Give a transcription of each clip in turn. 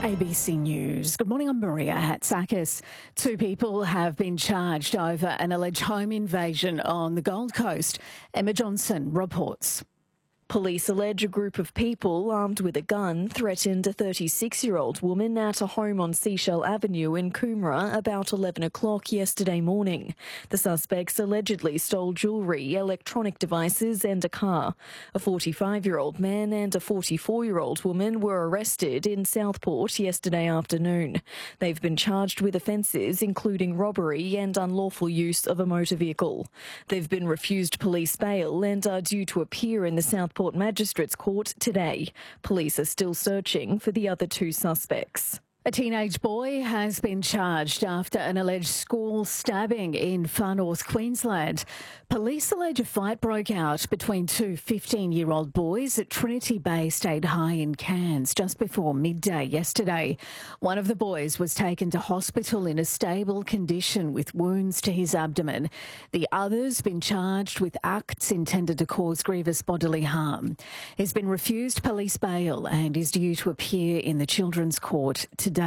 ABC News. Good morning, I'm Maria Hatzakis. Two people have been charged over an alleged home invasion on the Gold Coast. Emma Johnson reports. Police allege a group of people armed with a gun threatened a 36-year-old woman at a home on Seashell Avenue in Coomera about 11 o'clock yesterday morning. The suspects allegedly stole jewellery, electronic devices and a car. A 45-year-old man and a 44-year-old woman were arrested in Southport yesterday afternoon. They've been charged with offences including robbery and unlawful use of a motor vehicle. They've been refused police bail and are due to appear in the Southport Magistrates Court today. Police are still searching for the other two suspects. A teenage boy has been charged after an alleged school stabbing in far north Queensland. Police allege a fight broke out between two 15-year-old boys at Trinity Bay State High in Cairns just before midday yesterday. One of the boys was taken to hospital in a stable condition with wounds to his abdomen. The other's been charged with acts intended to cause grievous bodily harm. He's been refused police bail and is due to appear in the Children's Court today.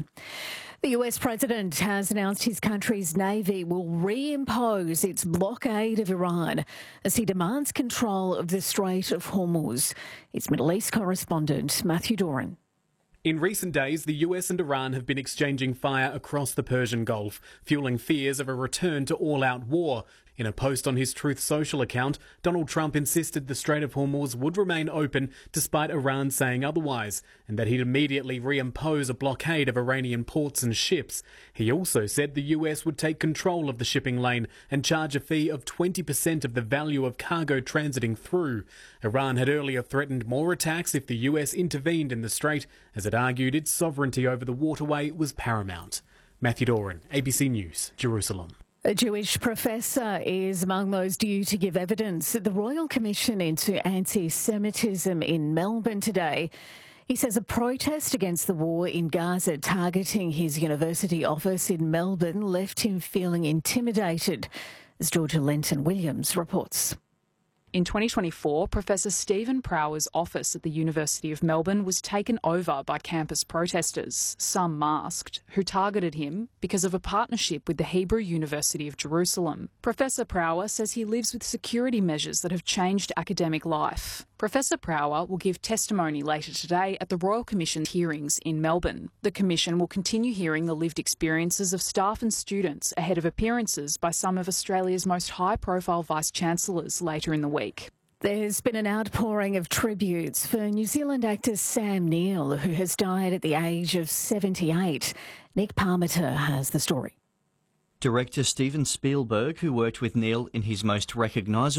The US president has announced his country's Navy will reimpose its blockade of Iran as he demands control of the Strait of Hormuz. It's Middle East correspondent Matthew Doran. In recent days, the US and Iran have been exchanging fire across the Persian Gulf, fueling fears of a return to all-out war. In a post on his Truth Social account, Donald Trump insisted the Strait of Hormuz would remain open despite Iran saying otherwise, and that he'd immediately reimpose a blockade of Iranian ports and ships. He also said the US would take control of the shipping lane and charge a fee of 20% of the value of cargo transiting through. Iran had earlier threatened more attacks if the US intervened in the strait, as it argued its sovereignty over the waterway was paramount. Matthew Doran, ABC News, Jerusalem. A Jewish professor is among those due to give evidence at the Royal Commission into Anti-Semitism in Melbourne today. He says a protest against the war in Gaza targeting his university office in Melbourne left him feeling intimidated, as Georgia Lenton-Williams reports. In 2024, Professor Stephen Prower's office at the University of Melbourne was taken over by campus protesters, some masked, who targeted him because of a partnership with the Hebrew University of Jerusalem. Professor Prower says he lives with security measures that have changed academic life. Professor Prower will give testimony later today at the Royal Commission hearings in Melbourne. The Commission will continue hearing the lived experiences of staff and students ahead of appearances by some of Australia's most high-profile Vice-Chancellors later in the week. There's been an outpouring of tributes for New Zealand actor Sam Neill, who has died at the age of 78. Nick Parmiter has the story. Director Steven Spielberg, who worked with Neill in his most recognisable